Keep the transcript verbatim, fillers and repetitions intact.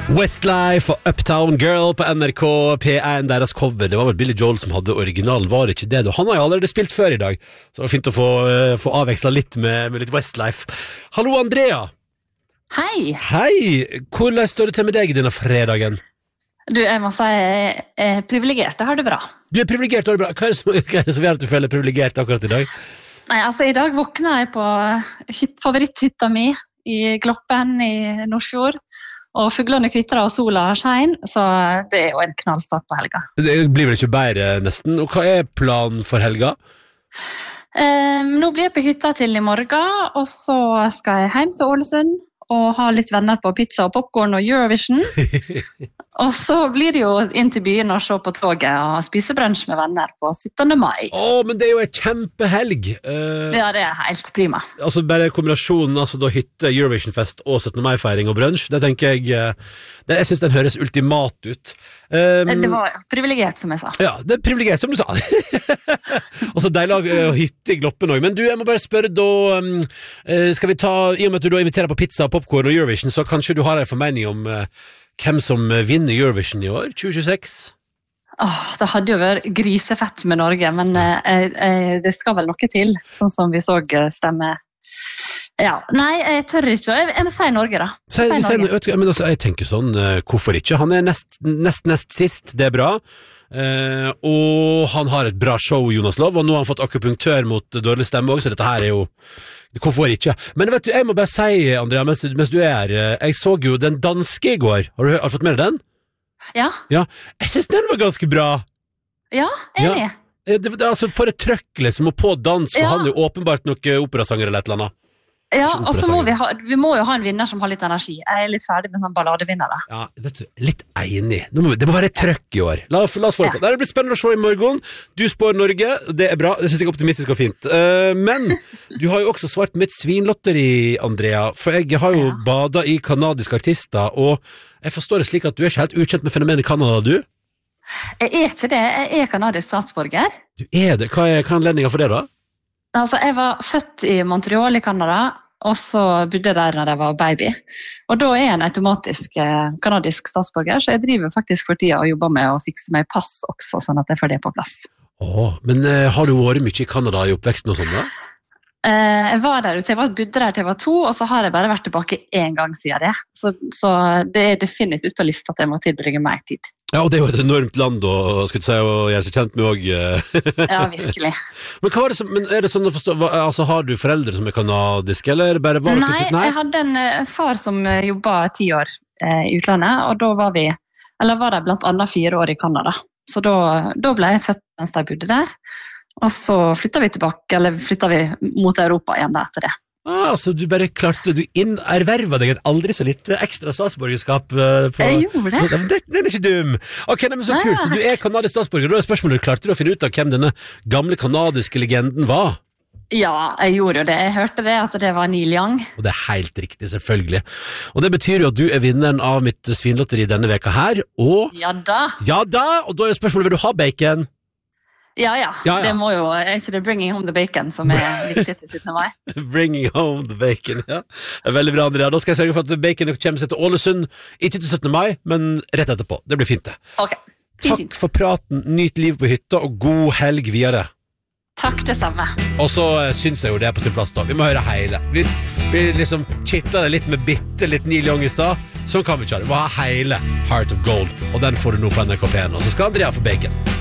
Westlife og Uptown Girl på N R K P én, deres cover. Det var vel Billy Joel som hadde originalen, var det ikke det? Han har jo allerede spilt før i dag, så det var fint å få, uh, få avveksla litt med, med litt Westlife. Hallo, Andrea. Hei. Hei, hvordan står det til med deg denne fredagen? Du, jeg må si, jeg er privilegert, jeg har det bra. Du er privilegert, har det bra. Hva er det som, hva er det som gjør at du føler privilegert akkurat i dag? Nei, altså i dag våkna jeg på hytt, favoritthytta mi i Gloppen i Nordfjord, og fuglene kvitrer og sola skein, så det er jo en knallstart på helga. Det blir vel ikke bedre nesten. Og hva er planen for helga? Um, nå blir jeg på hytta til i morgen, og så skal jeg hjem til Ålesund, og ha litt venner på pizza og popcorn og Eurovision. Og så blir det jo inn til byen og se på toget og spise brunch med venner på syttende mai. Åh, men det er jo en kjempehelg! Uh, ja, det er helt prima. Altså bare kombinasjonen, altså da hytte, Eurovision-fest og syttende mai-feiring og brunch, det tenker jeg, det, jeg synes den høres ultimat ut. Um, det var privilegert, som jeg sa. Ja, det er privilegert, som du sa. Og så deilig uh, hytte i Gloppen også. Men du, jeg må bare spørre da, um, uh, skal vi ta, i og med at du da inviterer på pizza, popcorn og Eurovision, så kanskje du har en formening om uh, hvem som vinner Eurovision i år, tjue tjueseks? Åh, det hadde jo vært grisefett med Norge, men eh, eh, det skal vel noe til, sånn som vi så stemme. Ja, nei, jeg tør ikke. Jeg, jeg må si Norge, da. Si, si si, Norge. Men altså, jeg tenker sånn, uh, hvorfor ikke? Han er nest, nest, nest sist, det er bra. Uh, og han har et bra show, Jonas Lov, og nå har han fått akupunktør mot dårlig stemme også, så dette her er jo hvorfor ikke? Men vet du, jeg må bare si, Andrea, mens, mens du er her, jeg så jo den danske i går. Har du, har du fått med deg den? Ja. Ja, jeg synes den var ganske bra. Ja, enig. Ja. Det, det, altså, for et trøkk, liksom, og på dansk, ja. Og han er jo åpenbart noe operasanger eller et eller annet. Ja, og så må vi ha, vi må jo ha en vinner som har litt energi. Jeg er litt ferdig med sånn balladevinnere. Ja, vet du, litt enig. Nå må vi, det må være trøkk i år. La, la oss få det på. Det blir spennende å se i morgen. Du spår Norge, det er bra. Det synes jeg er optimistisk og fint. Uh, men du har jo også svart mitt svinlotteri, Andrea, for jeg har jo ja. badet i kanadiske artister, og jeg forstår det slik at du er ikke helt ukjent med fenomenet Kanada, du? Jeg er ikke det. Jeg er kanadisk statsborger. Du er det? Hva er, hva er anledningen for det da? Altså, jeg var født i Montreal i Kanada, og så bodde der når jeg var baby. Og da er jeg en automatisk eh, kanadisk statsborger, så jeg driver faktisk for tida og jobber med å fikse meg pass også, sånn at jeg får det på plass. Åh, men eh, har du vært mye i Kanada i oppveksten og sånn da? Eh, jeg var der ute, jeg var, bodde der til jeg var to, og så har jeg bare vært tilbake en gang siden det. Så, så det er definitivt på lista at jeg må tilbringe mer tid. Ja, og det er jo et enormt land å, skal du si, å gjøre seg kjent med også. Ja, virkelig. Men hva er det som, men er det sånn å forstå, hva, altså har du foreldre som er kanadiske, eller er det bare var Nei, dere, nei, jeg hadde en uh, far som uh, jobbet ti år uh, i utlandet, og da var vi, eller var det blant annet fire år i Kanada. Så da, da ble jeg født mens jeg bodde der, og så flyttet vi tilbake, eller flyttet vi mot Europa igjen der etter det. Ah, så du bare klarte, du ervervet deg et aldri så litt ekstra statsborgerskap uh, på... Jeg gjorde det. På, det, den er ikke dum! Ok, nei, men så kult, så du er kanadisk statsborger, da er spørsmålet, klarte du å finne ut av hvem denne gamle kanadiske legenden var? Ja, jeg gjorde jo det. Jeg hørte det, at det var Neil Young. Og det er helt riktig, selvfølgelig. Og det betyr jo at du er vinneren av mitt svinlotteri denne veka her, og... Ja da! Ja da! Og da er spørsmålet, vil du ha bacon? Ja, ja, ja, ja. Det må jo, er ikke det Bringing Home the Bacon som er viktig til syttende mai? Bringing Home the Bacon, ja. Det er veldig bra, Andrea. Da skal jeg sørge for at bacon kommer seg til Ålesund, ikke til syttende mai, men rett etterpå. Det blir fint det. Ok. Fint. Takk for praten, nyt liv på hytta, og god helg videre. Takk det samme. Og så synes jeg jo det er på sin plass da. Vi må høre hele. Vi, vi liksom kittler det litt med bitte litt Neil Young i stad. Sånn kan vi ikke ha det. Vi må ha hele Heart of Gold, og den får du nå på N R K P én, og så skal Andrea få bacon.